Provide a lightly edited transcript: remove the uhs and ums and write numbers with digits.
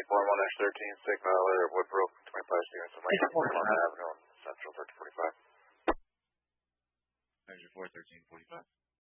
Mike 11-13, Sigma, Letter Woodbrook, 25 Stevenson Lane, Avenue, Central 1345. Measure 4, 1345.